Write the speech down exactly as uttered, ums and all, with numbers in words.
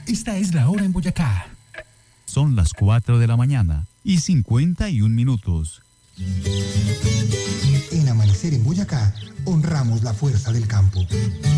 Esta es la hora en Boyacá. Son las cuatro de la mañana y cincuenta y un minutos. En Amanecer en Boyacá, honramos la fuerza del campo.